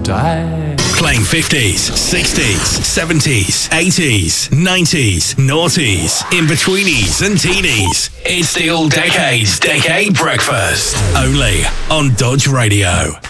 die. Playing 50s, 60s, 70s, 80s, 90s, noughties, in-betweenies and teenies. It's the All Decades Decade Breakfast. Only on Dodge Radio.